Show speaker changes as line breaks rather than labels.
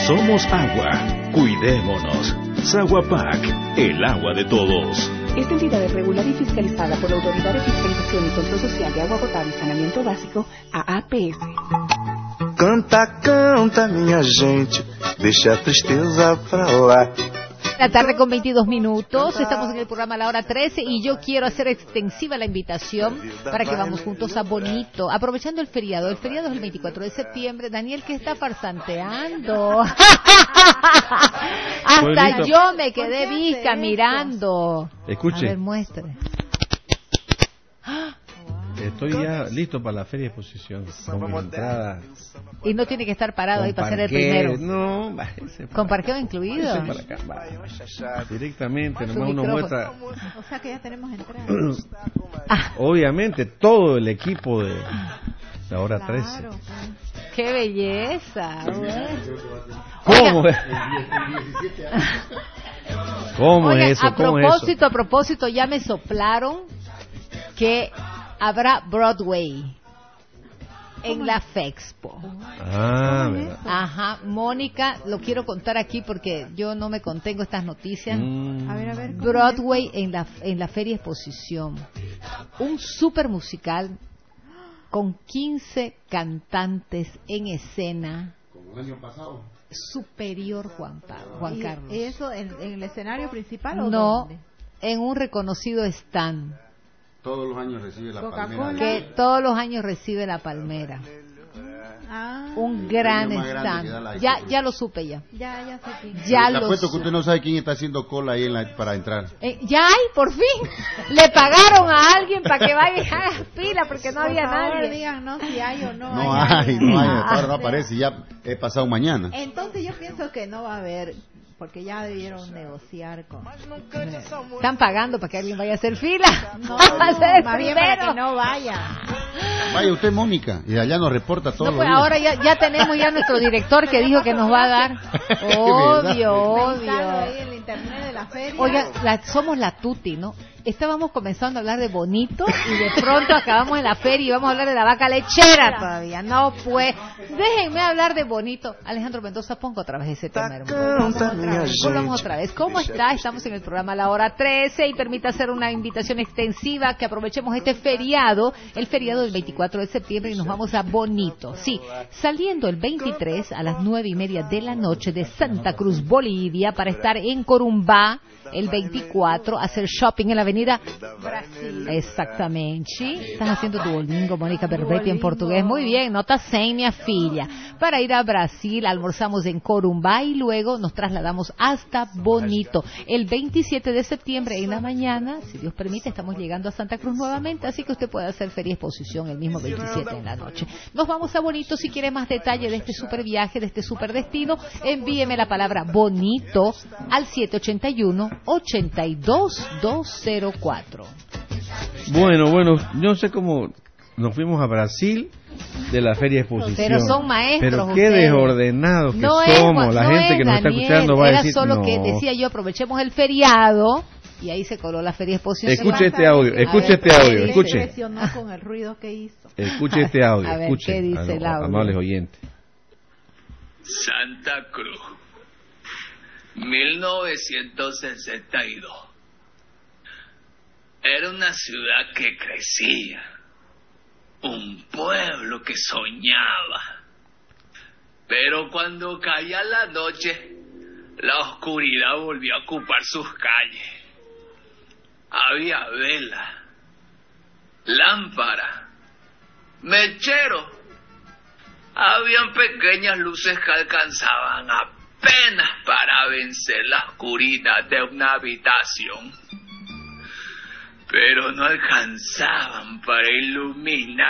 Somos agua. Cuidémonos. Saguapac, el agua de todos.
Esta entidad es regular y fiscalizada por la Autoridad de Fiscalización y Control Social de Agua Potable y Saneamiento Básico, AAPS.
Canta, canta, minha gente, deixa a tristeza pra lá.
La tarde con 22 minutos, estamos en el programa a la hora 13 y yo quiero hacer extensiva la invitación para que vamos juntos a Bonito, aprovechando el feriado. El feriado es el 24 de septiembre. Daniel, ¿qué está farsanteando? Hasta yo me quedé visca mirando.
Escuche.
A ver, muestre.
Estoy ya listo para la feria de exposición. Con mi entrada.
Y no tiene que estar parado ahí para ser el
parqueo,
primero.
No,
¿Con parqueo incluido?
Para acá, directamente,
Su
nomás uno
micrófono.
muestra.
O sea que ya tenemos entrada.
Obviamente, todo el equipo de la hora 13.
Claro, pues.
¡Qué belleza!
¿Cómo es? ¿Cómo
Oiga,
es eso? ¿Cómo es eso?
a propósito, ya me soplaron que habrá Broadway en la FEXPO.
Ah, verdad.
Ajá, Mónica, lo quiero contar aquí porque yo no me contengo estas noticias.
A ver. ¿cómo
Broadway en la Feria Exposición. Un super musical con 15 cantantes en escena.
Como el año pasado.
Superior Juan Carlos.
¿Y eso en el escenario principal o
No,
dónde?
en un reconocido stand
Todos los años recibe la
Coca-Cola.
palmera.
que todos los años recibe la Palmera.
Ah,
Un gran
más grande que da
stand.
la
Ya lo supe ya.
ya sé quién.
Ya
Le
lo
apuesto que
supe.
usted no sabe quién está haciendo cola ahí para entrar.
Ya hay, por fin. Le pagaron a alguien para que vaya y haga fila porque no había
Por favor,
nadie.
díganos si hay o no.
No hay, ahora no
Sí.
aparece, ya he pasado mañana.
Entonces yo pienso que no va a haber, porque ya debieron negociar con...
Están pagando para que alguien vaya a hacer fila.
No,
Va a ser el
más bien para
primero.
que no vaya.
Vaya usted, Mónica, y allá nos reporta todo.
No, pues ahora ya tenemos ya nuestro director que dijo que nos va a dar. Obvio,
Pensando ahí
obvio.
en el internet de la feria.
Oiga, somos la tuti, ¿no? Estábamos comenzando a hablar de Bonito y de pronto acabamos en la feria y vamos a hablar de la vaca lechera todavía. No, pues, déjenme hablar de Bonito. Alejandro Mendoza, pongo otra vez ese tema, hermano.
Canta, minha
Volvamos
gente.
otra vez. ¿Cómo está? Estamos en el programa a la hora 13 y permite hacer una invitación extensiva que aprovechemos este feriado, el feriado del 24 de septiembre y nos vamos a Bonito. Sí, saliendo el 23 a las 9:30 de la noche de Santa Cruz, Bolivia, para estar en Corumbá el 24, hacer shopping en la avenida Brasil. Exactamente. Estás haciendo Duolingo, Mónica Berbetti, en portugués. Muy bien, nota 100, mi filla. Para ir a Brasil, almorzamos en Corumbá y luego nos trasladamos hasta Bonito. El 27 de septiembre en la mañana, si Dios permite, estamos llegando a Santa Cruz nuevamente, así que usted puede hacer feria exposición el mismo 27 en la noche. Nos vamos a Bonito. Si quiere más detalle de este super viaje, de este super destino, envíeme la palabra Bonito al 781-82204.
Bueno, yo sé cómo nos fuimos a Brasil de la feria de exposición.
Pero son maestros
Pero qué
ustedes.
desordenados que
No
somos.
es,
La
no
gente
es,
que nos está
Daniel,
escuchando va a
era
decir
solo
no.
que decía yo, aprovechemos el feriado y ahí se coló la feria de exposición.
Escuche este audio, escuche este audio,
Me
escuche.
impresionó con el ruido que hizo.
Escuche este audio,
A ver,
escuche.
¿qué dice el audio?
Amables oyentes.
Santa Cruz, 1962. Era una ciudad que crecía, un pueblo que soñaba. Pero cuando caía la noche, la oscuridad volvió a ocupar sus calles. Había vela, lámpara, mechero. Habían pequeñas luces que alcanzaban apenas para vencer la oscuridad de una habitación, pero no alcanzaban para iluminar